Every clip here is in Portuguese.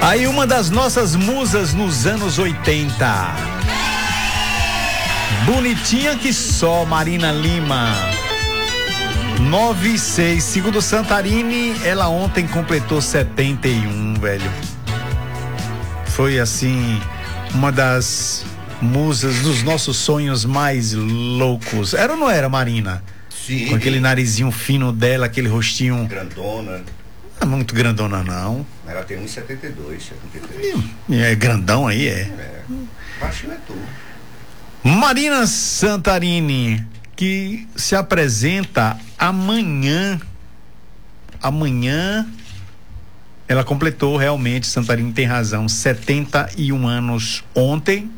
Aí uma das nossas musas nos anos 80. Bonitinha que só, Marina Lima. 96, segundo Santarini, ela ontem completou 71, velho. Foi assim, uma das musas dos nossos sonhos mais loucos. Era ou não era, Marina? Sim. Com aquele narizinho fino dela, aquele rostinho. Grandona. Não é muito grandona, não. Ela tem 1,72, 73. É grandão aí, é. Baixinho é tu. Marina Santarini, que se apresenta amanhã. Amanhã ela completou realmente, Santarini tem razão, 71 anos ontem.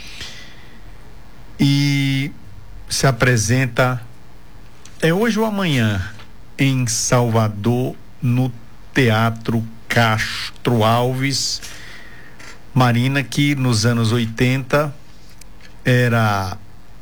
E se apresenta, é hoje ou amanhã, em Salvador, no Teatro Castro Alves. Marina, que nos anos 80 era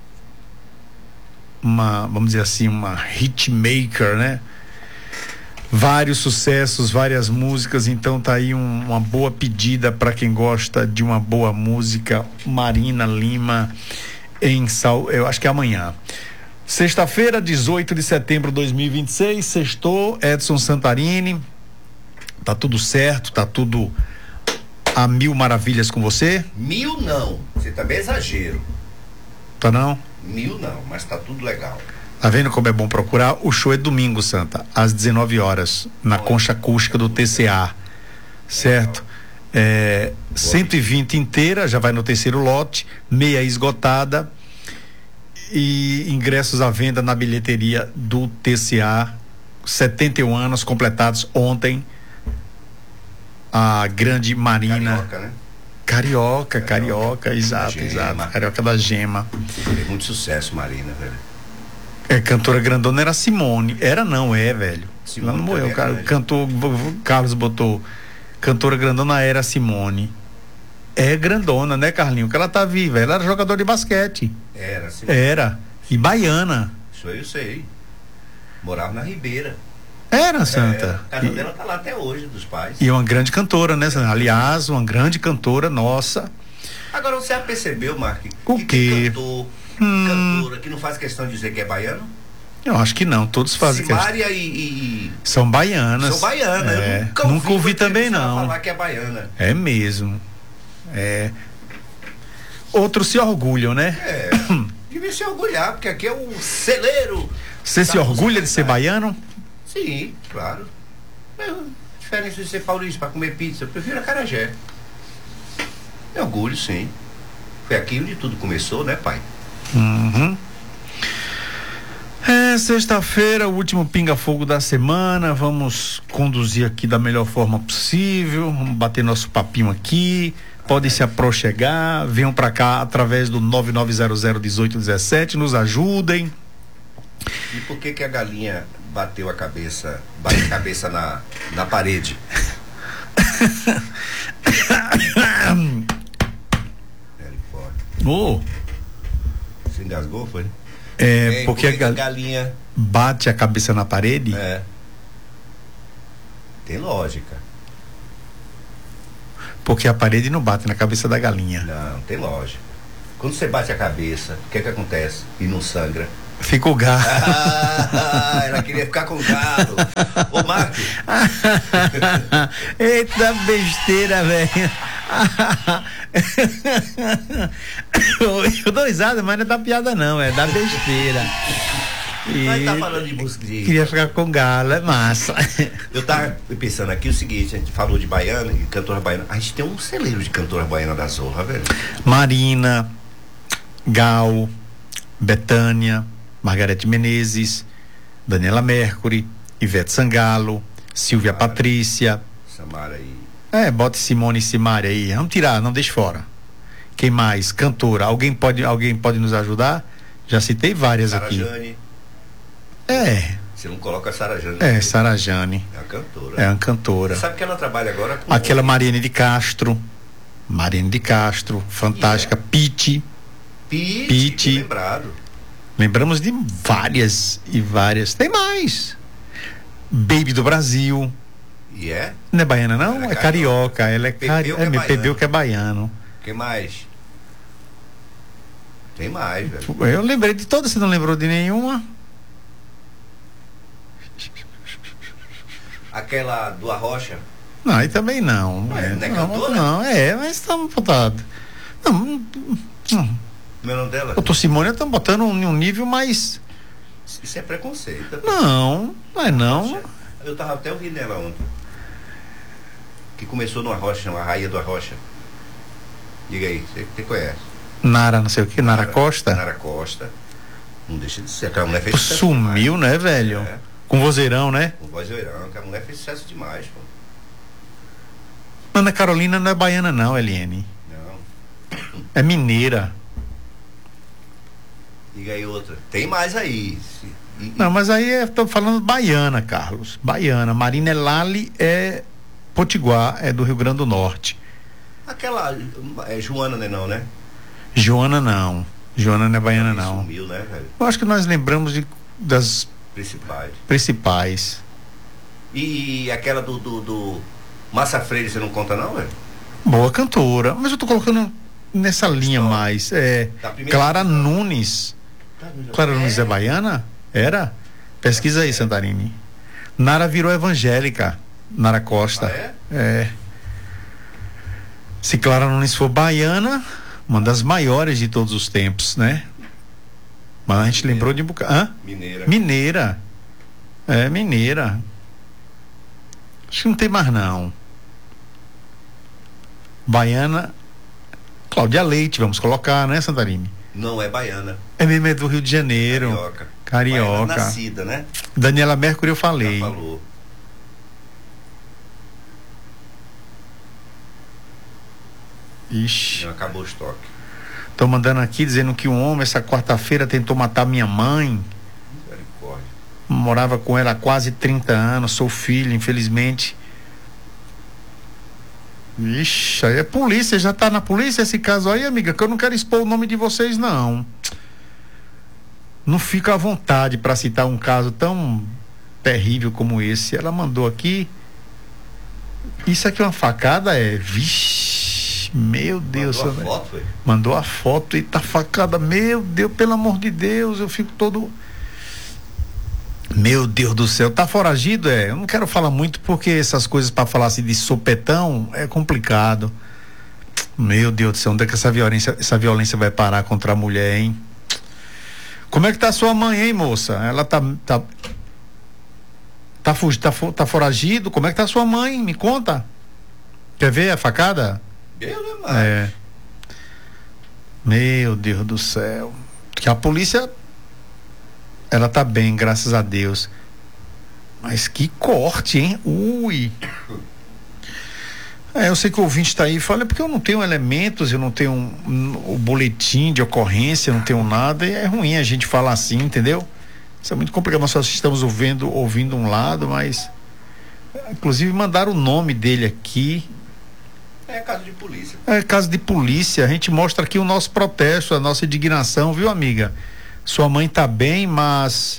uma, vamos dizer assim, uma hitmaker, né? Vários sucessos, várias músicas, então tá aí uma boa pedida para quem gosta de uma boa música. Marina Lima eu acho que é amanhã. Sexta-feira, 18 de setembro de 2026, sextou, Edson Santarini. Tá tudo certo, tá tudo a mil maravilhas com você? 1000 não, você também é exagero. Tá não? 1000 não, mas tá tudo legal. Tá vendo como é bom procurar? O show é domingo, Santa, às 19 horas, na Concha Acústica do TCA, certo? 120 inteira, já vai no terceiro lote, meia esgotada e ingressos à venda na bilheteria do TCA. 71 anos completados ontem. A grande Marina. Carioca, né? Carioca, exato. Carioca da Gema. Teve muito sucesso, Marina, velho. Cantora grandona era Simone. Era não, velho. Simone ela não morreu. Cantor, Carlos botou. Cantora grandona era Simone. É grandona, né, Carlinho? Que ela tá viva. Ela era jogadora de basquete. Era, Simone. Era. E baiana. Isso aí eu sei. Morava na Ribeira. Era, Santa. A casa dela tá lá até hoje, dos pais. E uma grande cantora, né, Santa? Aliás, uma grande cantora, nossa. Agora, você já percebeu, Mark? O que quê? tem cantora que não faz questão de dizer que é baiano? Eu acho que não, todos fazem Simária e são baianas. São baianas. Eu nunca ouvi também, não. Falar que é baiana. É mesmo. Outros se orgulham, né? Devia se orgulhar, porque aqui é o celeiro. Você se orgulha de ser baiano? Sim, claro. A diferença de ser paulista para comer pizza, eu prefiro acarajé. É orgulho, sim. Foi aqui onde tudo começou, né, pai? Uhum. Sexta-feira, o último pinga-fogo da semana. Vamos conduzir aqui da melhor forma possível. Vamos bater nosso papinho aqui. Podem se aproxegar. Venham para cá através do 99001817. Nos ajudem. E por que a galinha bate a cabeça na parede? Oh. Se engasgou, foi? Porque a galinha bate a cabeça na parede? Tem lógica. Porque a parede não bate na cabeça da galinha. Não, tem lógica. Quando você bate a cabeça, o que acontece? E não sangra? Fica o galo. Ela queria ficar com o galo. Ô, Marco. Eita besteira, velho. Eu dou risada, mas não é da piada não, é da besteira. Mas tá falando de música de... Queria ficar com galo, é massa. Eu tava pensando aqui o seguinte, a gente falou de baiana e cantora baiana. A gente tem um celeiro de cantora baiana da Zorra, velho. Marina, Gal, Bethânia, Margarete Menezes, Daniela Mercury, Ivete Sangalo, Silvia Patrícia. Samara aí. Bote Simone e Simária aí. Vamos tirar, não deixe fora. Quem mais? Cantora. Alguém pode nos ajudar? Já citei várias aqui. Sarajane. Você não coloca a Sarajane. Sarajane. É uma cantora. É uma cantora. Você sabe que ela trabalha agora com... Aquela Mariane de Castro, fantástica. Pete. Lembrado. Lembramos de várias e várias. Tem mais. Baby do Brasil. E é? Não é baiana, não? Ela É carioca. Ela é Pepeu que é baiano. Pepeu que é baiano. Quem mais? Tem mais, velho. Eu lembrei de todas, você não lembrou de nenhuma? Aquela do Arrocha. Não, aí também não. Não é não, cantora? não, mas estamos botando. Não, Meu nome dela? o Tossimônia estamos botando um nível mais. Isso é preconceito. Não é não. Eu tava até ouvindo ela ontem. Que começou no Arrocha, a rainha do Arrocha. Diga aí, você conhece? Nara, não sei o que, Nara Costa. Nara Costa. Não deixa de ser. Aquela mulher fez Pô, sucesso sumiu, demais. né, velho? É. Com vozeirão, né? Com vozeirão, que a mulher fez sucesso demais, pô. Ana Carolina não é baiana, não, Eliane. Não. É mineira. Diga aí outra. Tem mais aí. Não, mas aí estou falando baiana, Carlos. Baiana. Marina Elali é Potiguar, é do Rio Grande do Norte. Aquela. Joana, né? Joana não. Joana não é baiana, não. Sumiu, né, velho? Eu acho que nós lembramos das principais. E aquela do Massa Freire, você não conta, não, velho? Boa cantora. Mas eu tô colocando nessa linha mais. Clara Nunes. Clara Nunes é baiana? Era? Pesquisa aí, Santarini. Nara virou evangélica. Nara Costa. Ah, é? Se Clara Nunes for baiana, uma das maiores de todos os tempos, né? Mas a gente lembrou de um bocado. Hã? Mineira. É, mineira. Acho que não tem mais, não. Baiana. Cláudia Leite, vamos colocar, né, Santarini? Não é baiana. É mesmo, é do Rio de Janeiro. Carioca. Baiana nascida, né? Daniela Mercury eu falei. Já falou. Ixi. Já acabou o estoque. Tô mandando aqui dizendo que um homem essa quarta-feira tentou matar minha mãe. Misericórdia. Morava com ela há quase 30 anos, sou filho, infelizmente. Ixi, aí é polícia, já tá na polícia esse caso aí, amiga, que eu não quero expor o nome de vocês, não. Não fica à vontade para citar um caso tão terrível como esse. Ela mandou aqui. Isso aqui é uma facada, Vixe, meu Deus. Mandou a foto, foi? Mandou a foto e tá facada. Meu Deus, pelo amor de Deus, eu fico todo... Meu Deus do céu, tá foragido? Eu não quero falar muito porque essas coisas para falar assim de sopetão é complicado. Meu Deus do céu, onde é que essa violência vai parar contra a mulher, hein? Como é que tá sua mãe, hein, moça? Ela tá foragido? Como é que tá sua mãe? Me conta. Quer ver a facada? Deus, né, Meu Deus do céu. Que a polícia... Ela tá bem, graças a Deus. Mas que corte, hein? Ui. Eu sei que o ouvinte tá aí e fala, porque eu não tenho elementos, eu não tenho o boletim de ocorrência, eu não tenho nada, e é ruim a gente falar assim, entendeu? Isso é muito complicado, nós só estamos ouvindo um lado, mas inclusive mandaram o nome dele aqui. É caso de polícia. É caso de polícia, a gente mostra aqui o nosso protesto, a nossa indignação, viu, amiga? Sua mãe tá bem, mas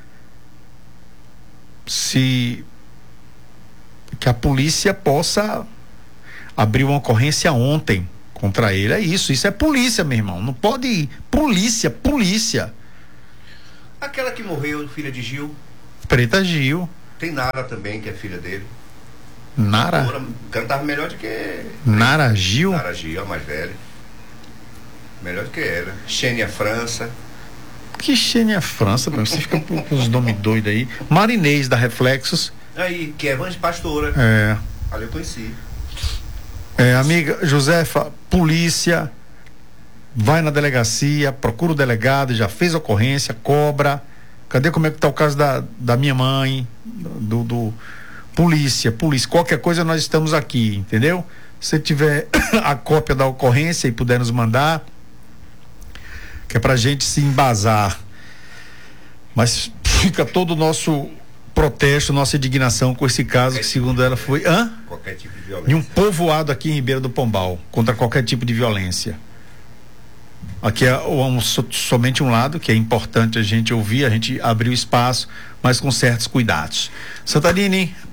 que a polícia possa abrir uma ocorrência ontem contra ele. É isso é polícia, meu irmão. Não pode ir. Polícia. Aquela que morreu, filha de Gil. Preta Gil. Tem Nara também, que é filha dele. Nara? Cantava melhor do que... Nara Gil? Nara Gil, a mais velha. Melhor do que ela. Xênia França. Que Xênia França, você fica com os nomes doidos aí. Marinês da Reflexos. Aí, que é pastora. Ali eu conheci. Amiga Josefa, polícia, vai na delegacia, procura o delegado, já fez ocorrência, cobra. Cadê como é que tá o caso da minha mãe? Polícia, qualquer coisa nós estamos aqui, entendeu? Se tiver a cópia da ocorrência e puder nos mandar, que é pra gente se embasar. Mas fica todo o nosso protesto, nossa indignação com esse caso que, segundo ela, foi qualquer tipo de violência. E um povoado aqui em Ribeira do Pombal contra qualquer tipo de violência. Aqui é somente um lado que é importante a gente ouvir, a gente abriu espaço, mas com certos cuidados. Santarini,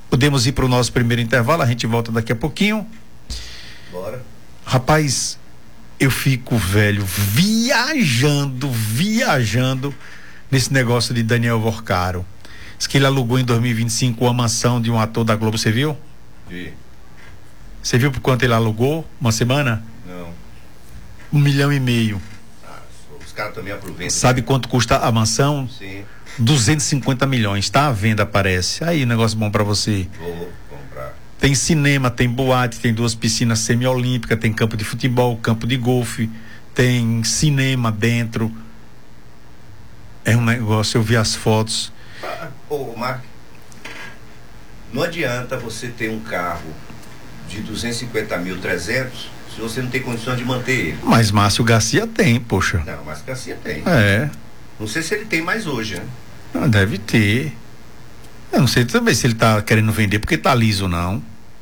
Podemos ir para o nosso primeiro intervalo, a gente volta daqui a pouquinho. Bora. Rapaz, eu fico, velho, viajando nesse negócio de Daniel Vorcaro. Diz que ele alugou em 2025 uma mansão de um ator da Globo, você viu? Vi. Você viu por quanto ele alugou? Uma semana? Não. 1,5 milhão. Os caras também aproveitam. Sabe quanto custa a mansão? Sim. 250 milhões, tá à venda, parece. Aí, negócio bom pra você. Vou comprar. Tem cinema, tem boate, tem 2 piscinas semiolímpicas, tem campo de futebol, campo de golfe, tem cinema dentro. É um negócio, eu vi as fotos. Ô, Mark, não adianta você ter um carro de 250 mil, 300, se você não tem condições de manter ele. Mas Márcio Garcia tem, poxa. Não, mas Garcia tem. É. Não sei se ele tem mais hoje, né? Deve ter. Eu não sei também se ele tá querendo vender porque tá liso, não.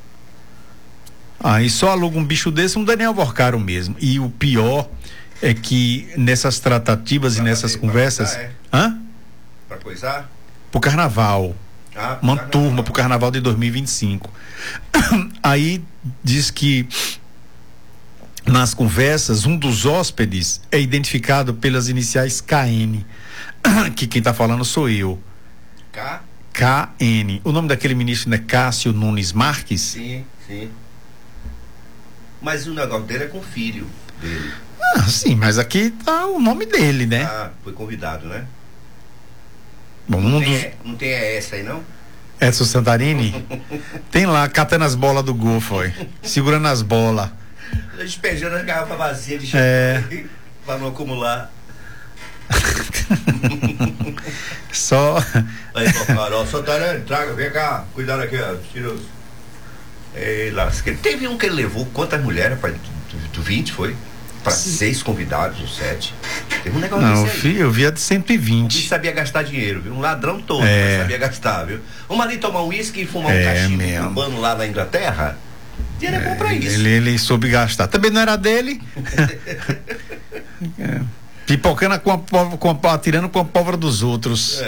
Aí só aluga um bicho desse, um Daniel Vorcaro mesmo. E o pior é que nessas tratativas e nessas conversas. Coisar, Hã? Pra coisar? Pro carnaval. Uma turma pro carnaval de 2025. Aí diz que nas conversas, um dos hóspedes é identificado pelas iniciais KN. Que quem tá falando sou eu. KN. O nome daquele ministro não é Cássio Nunes Marques? Sim. Mas o negócio dele é com o filho dele. Sim, mas aqui tá o nome dele, né? Foi convidado, né? Bom, não tem essa aí, não? Edson Santarini? Tem lá, catando as bolas do gol, foi. Segurando as bolas. Despejando as garrafas vazias de champanhe pra não acumular. Só. Aí, Carol, Santarém, traga, vem cá, cuidado aqui, ó, tiroso. Ei, lasca. Teve um que ele levou, quantas mulheres, rapaz? 20 foi? Pra 6 convidados, ou 7. Teve um negócio não, desse aí. Filho, eu via de 120. E sabia gastar dinheiro, viu? Um ladrão todo, mas sabia gastar, viu? Uma ali tomar um uísque e fumar um cachimbo cubano lá na Inglaterra. Dinheiro é bom pra isso. Ele soube gastar. Também não era dele. Pipocando atirando com a pólvora dos outros.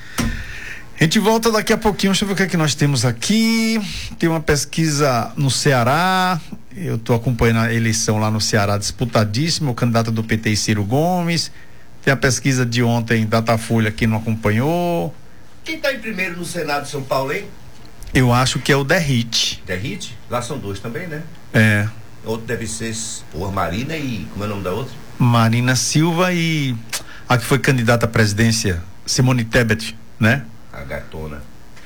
A gente volta daqui a pouquinho. Deixa eu ver o que é que nós temos aqui. Tem uma pesquisa no Ceará. Eu estou acompanhando a eleição lá no Ceará, disputadíssima. O candidato do PT, Ciro Gomes. Tem a pesquisa de ontem, Datafolha, que não acompanhou. Quem está em primeiro no Senado de São Paulo, hein? Eu acho que é o Derrite. Derrite? Lá são 2 também, né? É. Outro deve ser Marina e... Como é o nome da outra? Marina Silva e a que foi candidata à presidência, Simone Tebet, né? A gatona.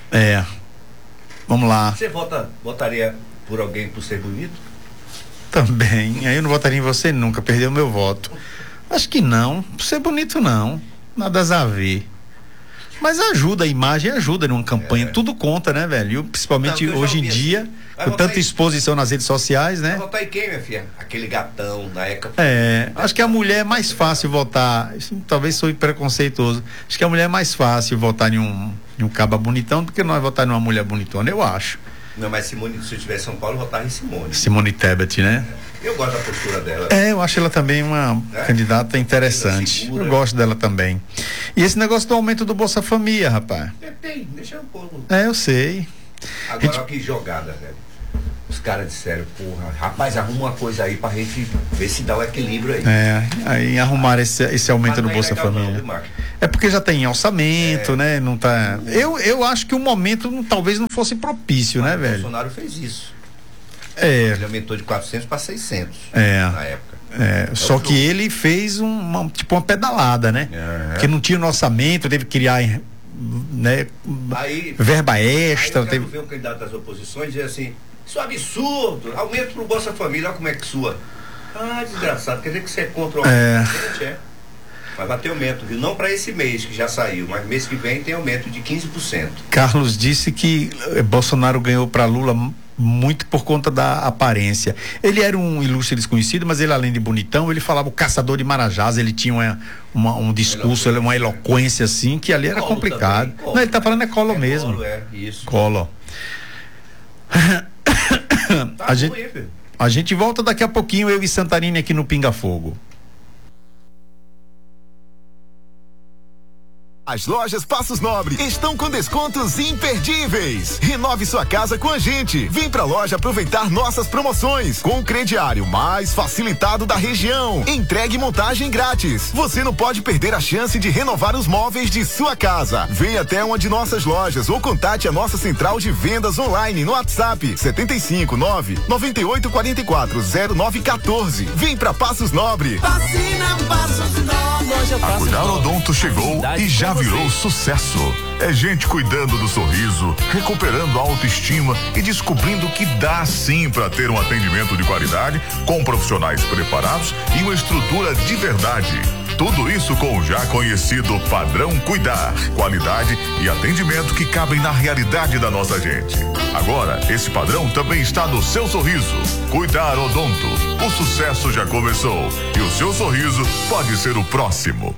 Vamos lá. Você votaria por alguém por ser bonito? Também. Aí eu não votaria em você nunca, perdeu o meu voto. Acho que não. Por ser bonito, não. Nada a ver. Mas ajuda, a imagem ajuda numa campanha. Tudo conta, né, velho? Principalmente hoje em dia, com tanta exposição nas redes sociais, né? Vai votar em quem, minha filha? Aquele gatão na época. Acho que a mulher é mais fácil votar. Talvez sou preconceituoso. Acho que a mulher é mais fácil votar em um caba bonitão do que nós votar numa mulher bonitona, eu acho. Não, mas Simone, se eu estiver em São Paulo, eu votava em Simone. Simone Tebet, né? Eu gosto da postura dela. Eu acho ela também uma candidata interessante. Eu gosto dela também. E esse negócio do aumento do Bolsa Família, rapaz. Tem, deixa um pouco. Eu sei. Agora, que jogada, velho. Os caras disseram, porra, rapaz, arruma uma coisa aí pra gente ver se dá o equilíbrio aí. Aí arrumar esse aumento do Bolsa Família. É porque já tem orçamento, né? Não tá. Eu acho que o momento talvez não fosse propício, né, velho? O Bolsonaro fez isso. Ele aumentou de 400 para 600 na época. Só que ele fez uma pedalada, né? Porque não tinha no orçamento, teve que criar, né? Verba extra. Aí eu quero ver um candidato das oposições dizer assim: isso é absurdo, aumento pro Bolsa Família, olha como é que sua. Desgraçado, quer dizer que você é contra o aumento? Mas vai ter aumento, viu? Não para esse mês que já saiu, mas mês que vem tem aumento de 15%. Carlos disse que Bolsonaro ganhou para Lula muito por conta da aparência. Ele era um ilustre desconhecido, mas ele, além de bonitão, ele falava o caçador de Marajás, ele tinha um discurso, uma eloquência assim, que ali era complicado. Também, não, ele tá falando Collor mesmo. Collor, isso. Collor. A gente volta daqui a pouquinho, eu e Santarini aqui no Pinga Fogo. As lojas Passos Nobre estão com descontos imperdíveis. Renove sua casa com a gente. Vem pra loja aproveitar nossas promoções com o crediário mais facilitado da região. Entregue e montagem grátis. Você não pode perder a chance de renovar os móveis de sua casa. Venha até uma de nossas lojas ou contate a nossa central de vendas online no WhatsApp 759-9844-0914. Vem pra Passos Nobre. Vacina Passos Nobre. A Cuidar Odonto chegou e já virou sucesso. É gente cuidando do sorriso, recuperando a autoestima e descobrindo que dá sim para ter um atendimento de qualidade, com profissionais preparados e uma estrutura de verdade. Tudo isso com o já conhecido padrão Cuidar, qualidade e atendimento que cabem na realidade da nossa gente. Agora, esse padrão também está no seu sorriso. Cuidar Odonto. O sucesso já começou e o seu sorriso pode ser o próximo.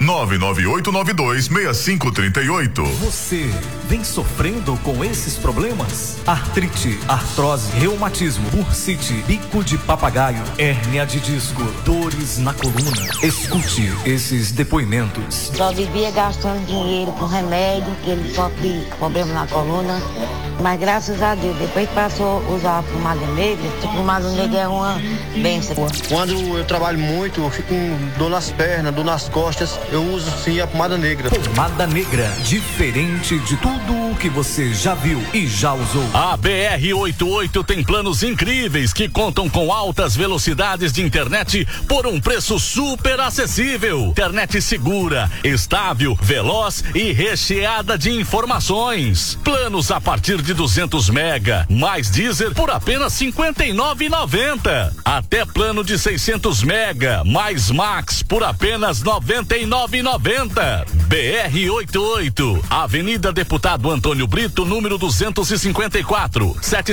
998926538. Você vem sofrendo com esses problemas? Artrite, artrose, reumatismo, bursite, bico de papagaio, hérnia de disco, dores na coluna. Escute esses depoimentos. Só vivia gastando dinheiro com remédio, que ele sofre problema na coluna. Mas graças a Deus, depois que passou a usar a pomada negra, a pomada negra é uma benção. Quando eu trabalho muito, eu fico com dor nas pernas, dor nas costas, eu uso sim a pomada negra. Pomada negra, diferente de tudo o que você já viu e já usou. A BR-88 tem planos incríveis que contam com altas velocidades de internet por um preço super acessível. Internet segura, estável, veloz e recheada de informações. Planos a partir de 200 mega, mais Deezer por apenas R$ 59,90. Até plano de 600 mega, mais Max por apenas R$ 99,90. BR-88, Avenida Deputado Antônio Brito, número 254,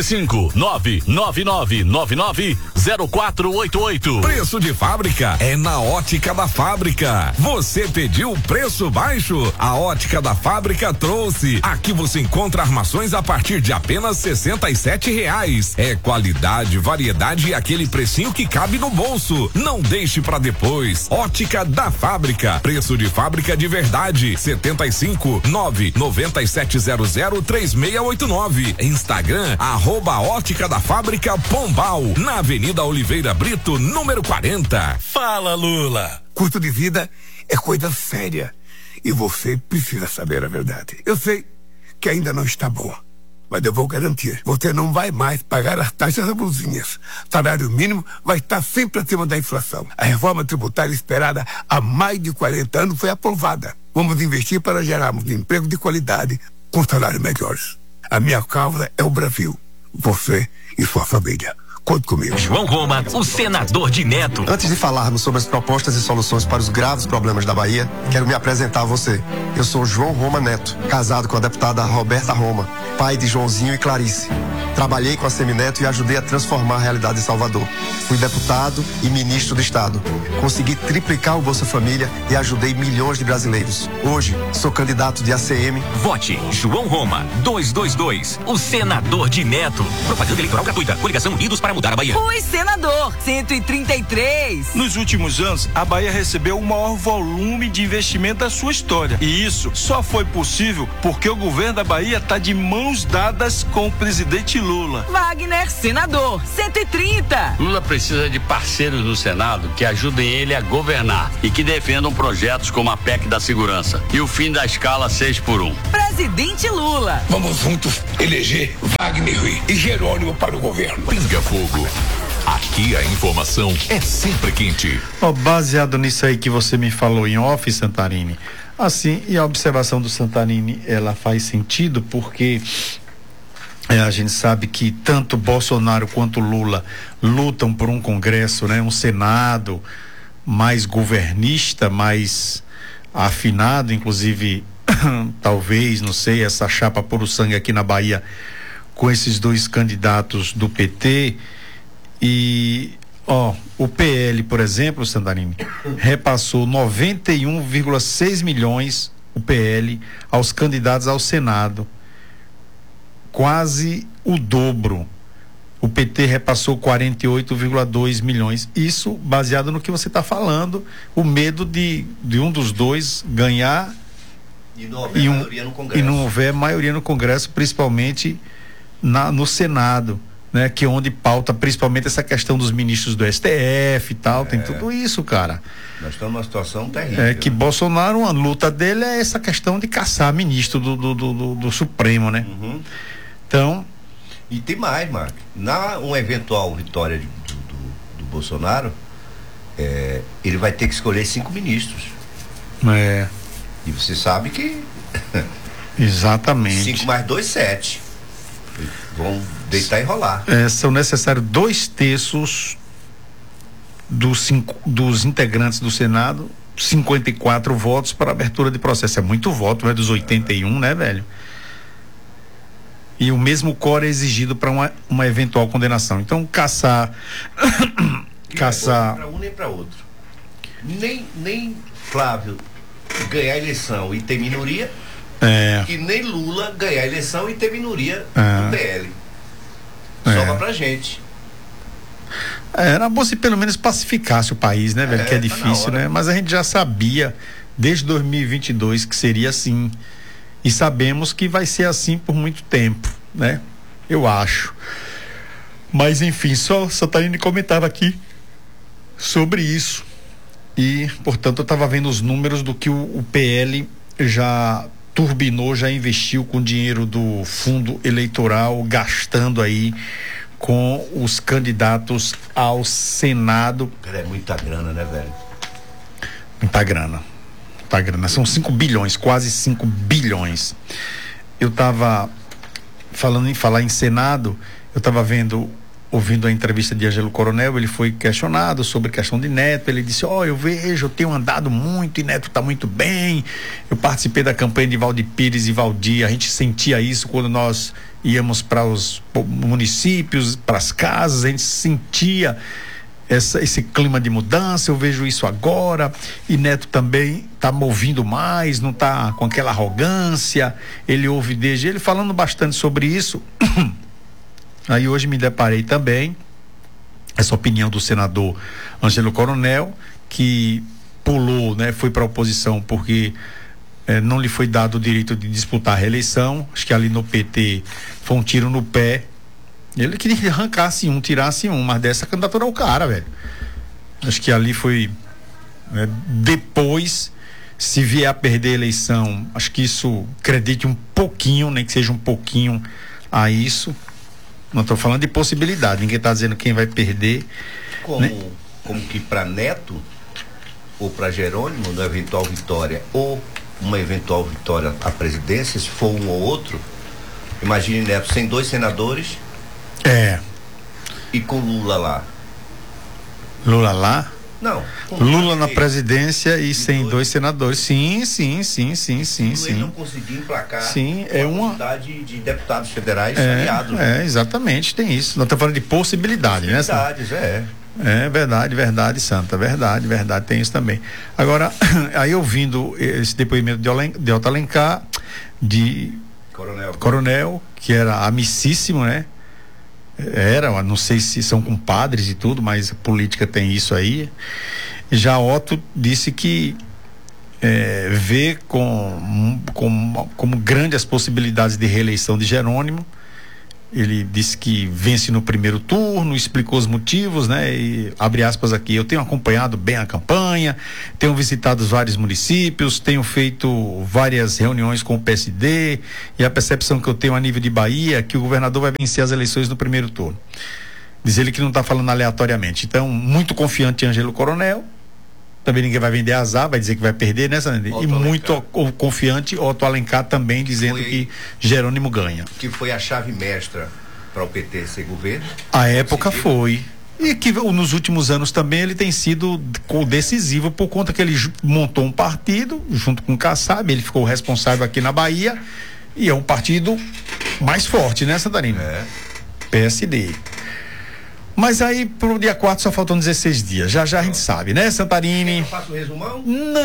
75999990488. Preço de fábrica é na Ótica da Fábrica. Você pediu preço baixo? A Ótica da Fábrica trouxe. Aqui você encontra armações a partir de apenas R$67. É qualidade, variedade e aquele precinho que cabe no bolso. Não deixe pra depois. Ótica da Fábrica. Preço de fábrica de verdade. 75997003689. Instagram @Ótica da Fábrica Pombal, na Avenida Oliveira Brito, número 40. Fala, Lula. Custo de vida é coisa séria e você precisa saber a verdade. Eu sei que ainda não está bom, mas eu vou garantir, você não vai mais pagar as taxas abusinhas. Salário mínimo vai estar sempre acima da inflação. A reforma tributária esperada há mais de 40 anos foi aprovada. Vamos investir para gerarmos emprego de qualidade com salários melhores. A minha causa é o Brasil, você e sua família. Conte comigo. João Roma, o senador de Neto. Antes de falarmos sobre as propostas e soluções para os graves problemas da Bahia, quero me apresentar a você. Eu sou João Roma Neto, casado com a deputada Roberta Roma, pai de Joãozinho e Clarice. Trabalhei com a Semineto e ajudei a transformar a realidade de Salvador. Fui deputado e ministro do Estado. Consegui triplicar o Bolsa Família e ajudei milhões de brasileiros. Hoje, sou candidato de ACM. Vote João Roma, 222, o senador de Neto. Propaganda eleitoral gratuita. Coligação Unidos para mudar a Bahia. Fui senador, 133. Nos últimos anos, a Bahia recebeu o maior volume de investimento da sua história. E isso só foi possível porque o governo da Bahia está de mãos dadas com o presidente Lula. Wagner, senador, 130. Lula precisa de parceiros no Senado que ajudem ele a governar e que defendam projetos como a PEC da segurança e o fim da escala 6x1. Presidente Lula. Vamos juntos eleger Wagner e Jerônimo para o governo. Pinga Fogo. Aqui a informação é sempre quente. Baseado nisso aí que você me falou em off, Santarini, assim, e a observação do Santarini, ela faz sentido porque a gente sabe que tanto Bolsonaro quanto Lula lutam por um Congresso, né, um Senado mais governista, mais afinado, inclusive talvez, não sei, essa chapa puro sangue aqui na Bahia com esses dois candidatos do PT. E o PL, por exemplo, Santarini, repassou 91,6 milhões o PL aos candidatos ao Senado, quase o dobro. O PT repassou 48,2 milhões. Isso baseado no que você está falando, o medo de um dos dois ganhar E não houver maioria no Congresso. E não houver maioria no Congresso, principalmente no Senado, né? Que é onde pauta principalmente essa questão dos ministros do STF e tal, tem tudo isso, cara. Nós estamos numa situação terrível. É que Bolsonaro, a luta dele é essa questão de caçar ministro do Supremo, né? Uhum. Então... E tem mais, Marco. Na uma eventual vitória do Bolsonaro, ele vai ter que escolher 5 ministros. E você sabe que... Exatamente. 5 mais 2, 7. Vão deitar e rolar. São necessários 2/3 dos integrantes do Senado, 54 votos para abertura de processo. É muito voto, dos 81, né, velho? E o mesmo quórum é exigido para uma eventual condenação. Então, caçar para um nem para outro. Nem Flávio ganhar a eleição e ter minoria, e nem Lula ganhar a eleição e ter minoria do PL. Sobra pra gente. Era bom se pelo menos pacificasse o país, né, velho? Que é difícil, né? Mas a gente já sabia desde 2022 que seria assim. E sabemos que vai ser assim por muito tempo, né? Eu acho. Mas enfim, só Santarine comentava aqui sobre isso. E, portanto, eu estava vendo os números do que o PL já turbinou, já investiu com dinheiro do fundo eleitoral, gastando aí com os candidatos ao Senado. É muita grana, né, velho? Muita grana. São 5 bilhões, quase 5 bilhões. Eu estava falando em falar em Senado, eu estava ouvindo a entrevista de Ângelo Coronel. Ele foi questionado sobre a questão de Neto. Ele disse: eu tenho andado muito e Neto está muito bem. Eu participei da campanha de Valdir Pires e Valdir, a gente sentia isso quando nós íamos para os municípios, para as casas, a gente sentia esse clima de mudança. Eu vejo isso agora, e Neto também está movindo mais, não está com aquela arrogância. Ele ouve desde ele falando bastante sobre isso. Aí hoje me deparei também essa opinião do senador Ângelo Coronel, que pulou, né, foi para a oposição porque não lhe foi dado o direito de disputar a reeleição. Acho que ali no PT foi um tiro no pé. Ele queria que arrancasse tirasse mas dessa candidatura ao cara, velho. Acho que ali foi, né, depois, se vier a perder a eleição, acho que isso acredite um pouquinho, nem que seja um pouquinho a isso. Não estou falando de possibilidade, ninguém está dizendo quem vai perder. Como que para Neto ou para Jerônimo, na eventual vitória, ou uma eventual vitória à presidência, se for um ou outro, imagine Neto sem 2 senadores. E com Lula lá. Lula lá? Não. Lula na presidência e sem 2 senadores. Sim. Lula não conseguiu emplacar. Sim, uma quantidade de deputados federais aliados. Exatamente, tem isso. Nós estamos falando de possibilidade, né? Possibilidades, É verdade, Santa, verdade, tem isso também. Agora, aí ouvindo esse depoimento de Otto Alencar, de Coronel, que era amicíssimo, né? Não sei se são compadres e tudo, mas a política tem isso aí. Já Otto disse que vê como grandes as possibilidades de reeleição de Jerônimo. Ele disse que vence no primeiro turno, explicou os motivos, né? E abre aspas aqui: eu tenho acompanhado bem a campanha, tenho visitado vários municípios, tenho feito várias reuniões com o PSD, e a percepção que eu tenho a nível de Bahia é que o governador vai vencer as eleições no primeiro turno. Diz ele que não está falando aleatoriamente. Então, muito confiante em Ângelo Coronel. Também ninguém vai vender azar, vai dizer que vai perder, né, Sandro? E muito confiante Otto Alencar também, dizendo que Jerônimo ganha. Que foi a chave mestra para o PT ser governo? A época foi. E que nos últimos anos também ele tem sido decisivo, por conta que ele montou um partido junto com o Kassab, ele ficou responsável aqui na Bahia, e é um partido mais forte, né, Santarino? PSD. Mas aí pro dia 4 só faltam 16 dias. Já a gente sabe, né, Santarine? Eu faço um resumão?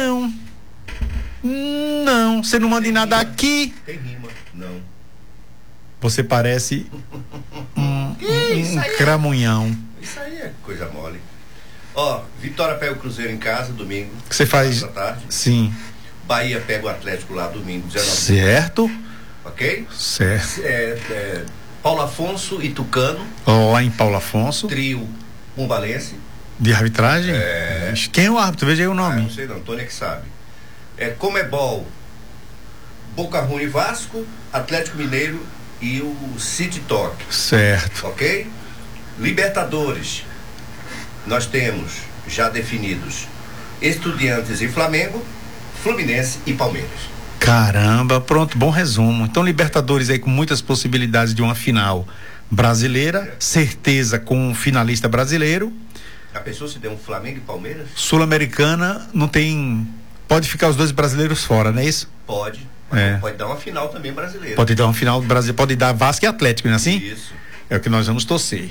Não. Você não manda em nada aqui. Tem rima, não. Você parece um cramunhão. Isso aí é coisa mole. Vitória pega o Cruzeiro em casa, domingo. Que você faz? Da tarde. Sim. Bahia pega o Atlético lá domingo, 19. Certo. Ok? Certo. Paulo Afonso e Tucano. Lá em Paulo Afonso. Trio Umbalense. De arbitragem? Quem é o árbitro? Veja aí o nome. Não sei não, Antônio é que sabe. Comebol, Boca Juniors e Vasco, Atlético Mineiro e o City Talk. Certo. Ok? Libertadores, nós temos já definidos Estudiantes e Flamengo, Fluminense e Palmeiras. Caramba, pronto, bom resumo. Então, Libertadores aí com muitas possibilidades de uma final brasileira, certeza com um finalista brasileiro. A pessoa se der um Flamengo e Palmeiras? Sul-Americana não tem. Pode ficar os dois brasileiros fora, não é isso? Pode. Pode dar uma final também brasileira. Pode dar uma final brasileira, pode dar Vasco e Atlético, não é assim? Isso. É o que nós vamos torcer.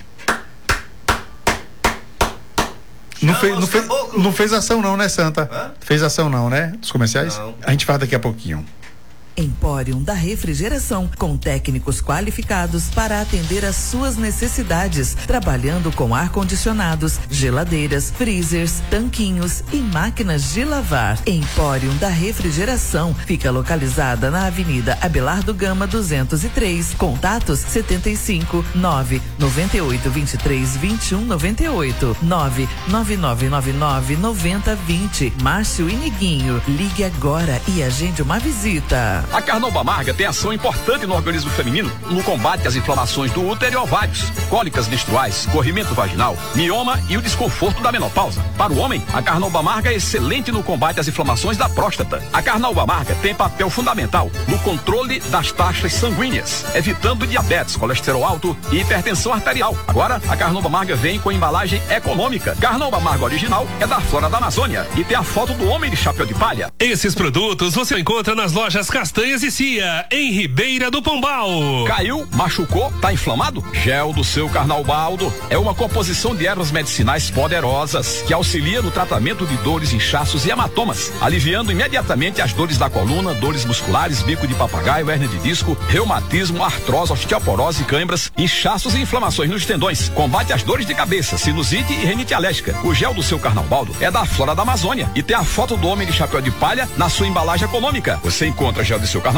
Não fez ação não, né, Santa? Fez ação não, né? Dos comerciais? Não. A gente fala daqui a pouquinho. Empórium da Refrigeração, com técnicos qualificados para atender às suas necessidades, trabalhando com ar-condicionados, geladeiras, freezers, tanquinhos e máquinas de lavar. Empórium da Refrigeração fica localizada na Avenida Abelardo Gama 203. Contatos 75 9 98 23 21 98 9 9999 90 20. Márcio e Niguinho, ligue agora e agende uma visita. A Carnauba Amarga tem ação importante no organismo feminino no combate às inflamações do útero e ovários, cólicas menstruais, corrimento vaginal, mioma e o desconforto da menopausa. Para o homem, a Carnauba Amarga é excelente no combate às inflamações da próstata. A Carnauba Amarga tem papel fundamental no controle das taxas sanguíneas, evitando diabetes, colesterol alto e hipertensão arterial. Agora, a Carnauba Amarga vem com embalagem econômica. Carnauba Amarga original é da Flora da Amazônia e tem a foto do homem de chapéu de palha. Esses produtos você encontra nas lojas Castanhas e Cia, em Ribeira do Pombal. Caiu, machucou, tá inflamado? Gel do seu Carnaubaldo é uma composição de ervas medicinais poderosas que auxilia no tratamento de dores, inchaços e hematomas, aliviando imediatamente as dores da coluna, dores musculares, bico de papagaio, hérnia de disco, reumatismo, artrose, osteoporose, câimbras, inchaços e inflamações nos tendões. Combate as dores de cabeça, sinusite e rinite alérgica. O gel do seu Carnaubaldo é da Flora da Amazônia e tem a foto do homem de chapéu de palha na sua embalagem econômica. Você encontra gel do seu Carnaubaldo